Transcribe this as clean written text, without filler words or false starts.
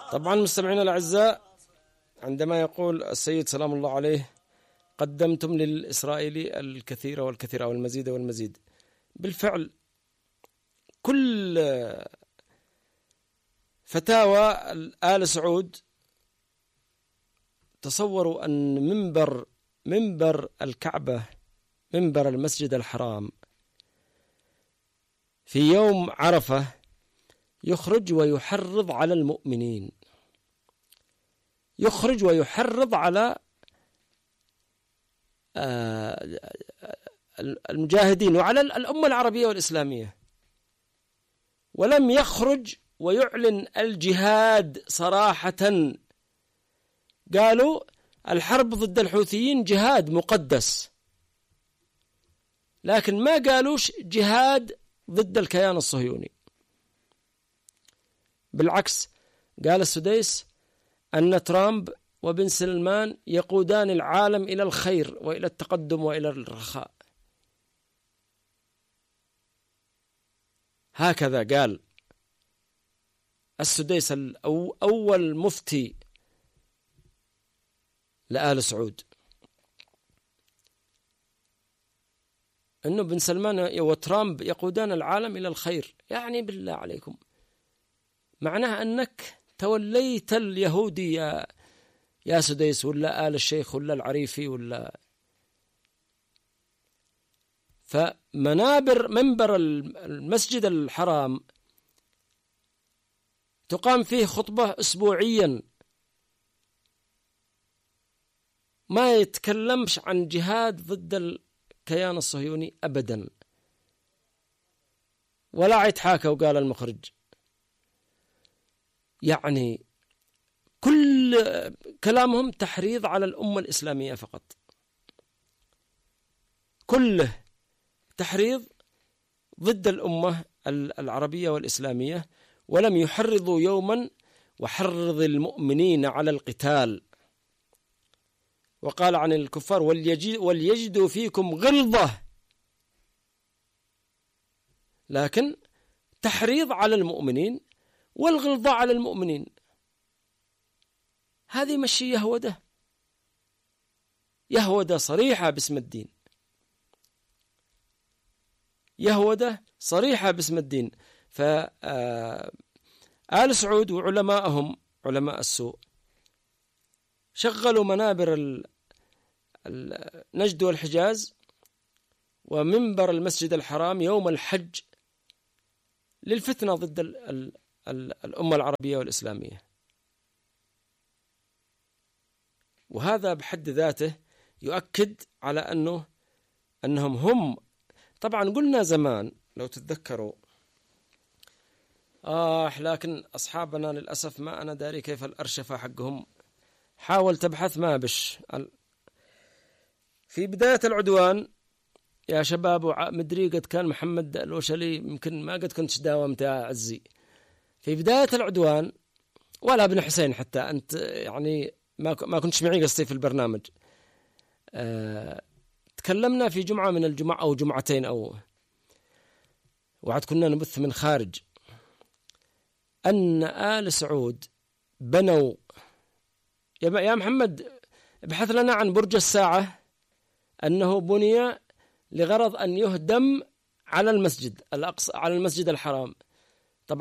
طبعا مستمعينا الأعزاء، عندما يقول السيد سلام الله عليه قدمتم للإسرائيلي الكثير والكثير أو المزيد والمزيد، بالفعل كل فتاوى آل سعود تصوروا أن منبر الكعبة، منبر المسجد الحرام في يوم عرفة يخرج ويحرض على المؤمنين، يخرج ويحرض على المجاهدين وعلى الأمة العربية والإسلامية، ولم يخرج ويعلن الجهاد صراحة. قالوا الحرب ضد الحوثيين جهاد مقدس، لكن ما قالوش جهاد ضد الكيان الصهيوني. بالعكس، قال السديس أن ترامب وبن سلمان يقودان العالم إلى الخير وإلى التقدم وإلى الرخاء. هكذا قال السديس أول مفتي لآل سعود، أنه بن سلمان وترامب يقودان العالم إلى الخير. يعني بالله عليكم، معناه أنك توليت اليهودي يا سديس، ولا آل الشيخ، ولا العريفي، ولا منبر المسجد الحرام تقام فيه خطبة أسبوعيا، ما يتكلمش عن جهاد ضد الكيان الصهيوني أبدا، ولا يتحاكى. وقال المخرج يعني كل كلامهم تحريض على الأمة الإسلامية فقط، كله تحريض ضد الأمة العربية والإسلامية، ولم يحرضوا يوما وحرض المؤمنين على القتال. وقال عن الكفار وليجدوا فيكم غلظة، لكن تحريض على المؤمنين والغلظة على المؤمنين، هذه مشي يهودة صريحة باسم الدين، يهودة صريحة باسم الدين. فآل سعود وعلماءهم علماء السوء شغلوا منابر نجد والحجاز ومنبر المسجد الحرام يوم الحج للفتنة ضد الأمة العربية والإسلامية. وهذا بحد ذاته يؤكد على أنهم هم. طبعا قلنا زمان لو تتذكروا لكن أصحابنا للأسف ما أنا داري كيف الأرشفة حقهم، حاول تبحث ما بش. في بداية العدوان يا شباب، مدري قد كان محمد الوشلي، يمكن ما قد كنت داومت يا عزي في بداية العدوان، ولا ابن حسين حتى أنت، يعني ما كنتش معي قصتي في البرنامج. تكلمنا في جمعة من الجمعة أو جمعتين وعد كنا نبث من خارج أن آل سعود بنوا. يا محمد ابحث لنا عن برج الساعة، أنه بني لغرض أن يهدم على المسجد الأقصى، على المسجد الحرام.